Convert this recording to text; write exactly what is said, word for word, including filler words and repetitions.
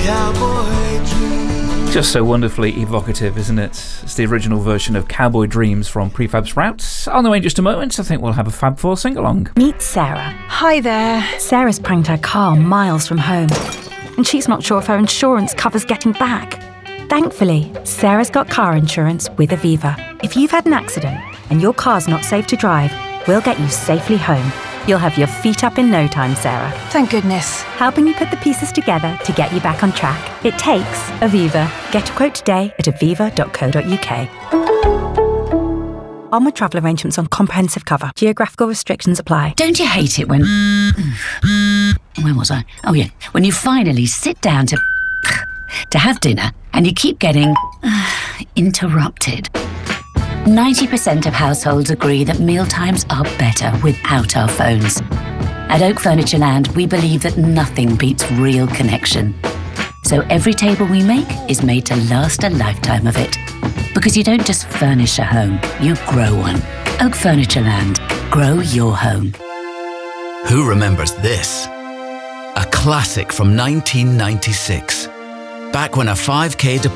Cowboy dreams. Just so wonderfully evocative, isn't it? It's the original version of Cowboy Dreams from Prefab Sprouts. On the way in just a moment, I think we'll have a Fab Four sing-along. Meet Sarah. Hi there. Sarah's pranked her car miles from home, and she's not sure if her insurance covers getting back. Thankfully, Sarah's got car insurance with Aviva. If you've had an accident and your car's not safe to drive, we'll get you safely home. You'll have your feet up in no time, Sarah. Thank goodness. Helping you put the pieces together to get you back on track. It takes Aviva. Get a quote today at aviva dot co dot uk. Onward travel arrangements on comprehensive cover. Geographical restrictions apply. Don't you hate it when... Where was I? Oh, yeah. When you finally sit down to... to have dinner and you keep getting... interrupted. ninety percent of households agree that mealtimes are better without our phones. At Oak Furniture Land, we believe that nothing beats real connection. So every table we make is made to last a lifetime of it. Because you don't just furnish a home, you grow one. Oak Furniture Land. Grow your home. Who remembers this? A classic from nineteen ninety-six. Back when a five K deposit